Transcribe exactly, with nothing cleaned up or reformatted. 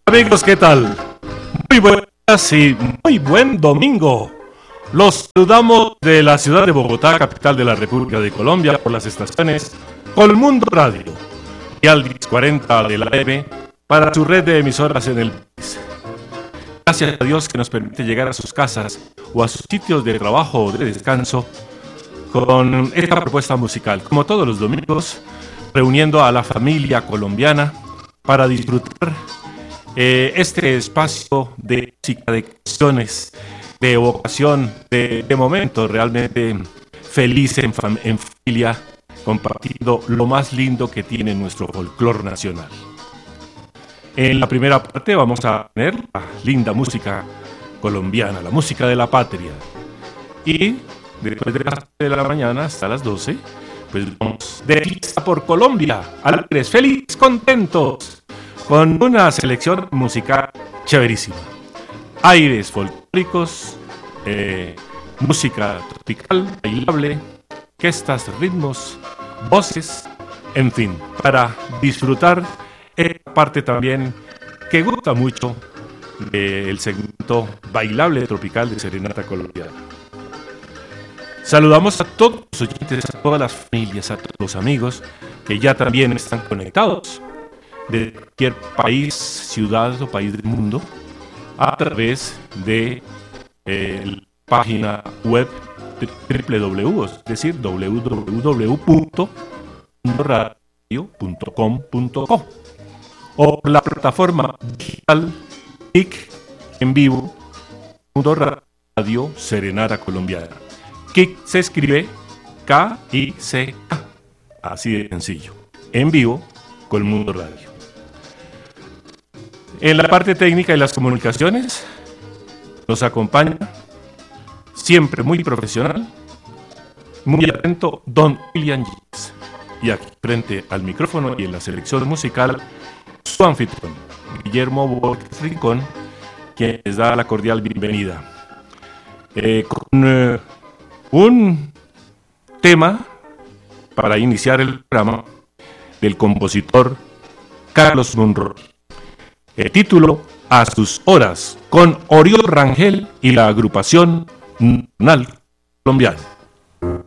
Amigos, ¿qué tal? Muy buenas y muy buen domingo. Los saludamos de la ciudad de Bogotá, capital de la República de Colombia, por las estaciones Colmundo Radio y Aldis cuarenta de la A M para su red de emisoras en el país. Gracias a Dios que nos permite llegar a sus casas o a sus sitios de trabajo o de descanso con esta propuesta musical, como todos los domingos, reuniendo a la familia colombiana para disfrutar eh, este espacio de música, de canciones, de evocación, de, de momentos realmente felices en, fam- en familia, compartiendo lo más lindo que tiene nuestro folclore nacional. En la primera parte vamos a tener la linda música colombiana, la música de la patria. Y después de las de la mañana hasta las doce, pues vamos de fiesta por Colombia, alegres, felices, contentos, con una selección musical chéverísima. Aires folclóricos, eh, música tropical, bailable, orquestas, ritmos, voces, en fin, para disfrutar esta parte también que gusta mucho del segmento bailable tropical de Serenata Colombiana. Saludamos a todos los oyentes, a todas las familias, a todos los amigos que ya también están conectados de cualquier país, ciudad o país del mundo a través de eh, la página web doble u doble u doble u, es decir, doble u doble u doble u punto mundo radio punto com punto co o la plataforma digital I C en vivo Mundo Radio Serenata Colombiana. K I C se escribe K I C K, así de sencillo, en vivo con Mundo Radio. En la parte técnica y las comunicaciones nos acompaña, siempre muy profesional, muy atento, don William Gis. Y aquí, frente al micrófono y en la selección musical, su anfitrión, Guillermo Borges Rincón, quien les da la cordial bienvenida. Eh, con eh, un tema para iniciar el programa del compositor Carlos Monroy. El título, A sus horas, con Oriol Rangel y la agrupación nacional colombiana.